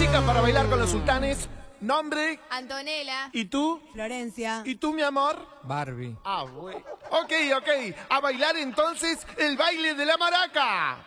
chicas para bailar con los sultanes. Nombre. Antonella. ¿Y tú? Florencia. ¿Y tú, mi amor? Barbie. Ah, bueno. Ok. A bailar entonces el baile de la maraca.